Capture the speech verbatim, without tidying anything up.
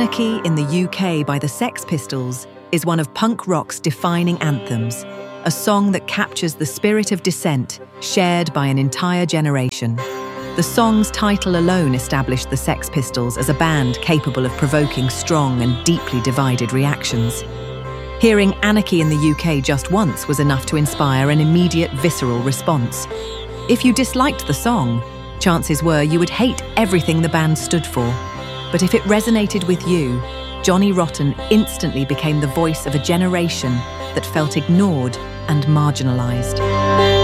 Anarchy in the U K by the Sex Pistols is one of punk rock's defining anthems, a song that captures the spirit of dissent shared by an entire generation. The song's title alone established the Sex Pistols as a band capable of provoking strong and deeply divided reactions. Hearing Anarchy in the U K just once was enough to inspire an immediate visceral response. If you disliked the song, chances were you would hate everything the band stood for. But if it resonated with you, Johnny Rotten instantly became the voice of a generation that felt ignored and marginalized.